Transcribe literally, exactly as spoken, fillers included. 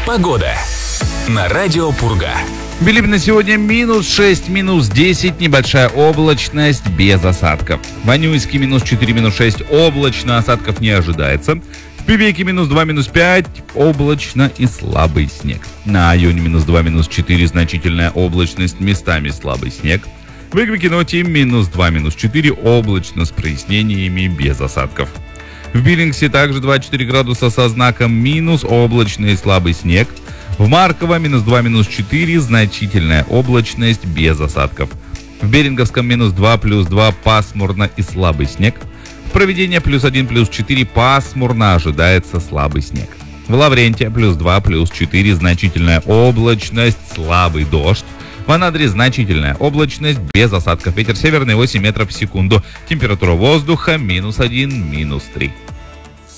Погода на радио Пурга. В Билибино сегодня минус шесть, минус десять, небольшая облачность без осадков. В Анюйске минус четыре, минус шесть, облачно, осадков не ожидается. В Певеке минус два, минус пять, облачно и слабый снег. На Айоне минус два, минус четыре, значительная облачность, местами слабый снег. В Игвикиноте минус два, минус четыре, облачно с прояснениями без осадков. В Биллингсе также двадцать четыре градуса со знаком минус, облачный и слабый снег. В Марково минус два, минус четыре, значительная облачность без осадков. В Беринговском минус два, плюс два, пасмурно и слабый снег. В Провидении плюс один, плюс четыре, пасмурно, ожидается слабый снег. В Лаврентия плюс два, плюс четыре, значительная облачность, слабый дождь. В Анадыре значительная облачность без осадков. Ветер северный восемь метров в секунду. Температура воздуха минус один, минус три.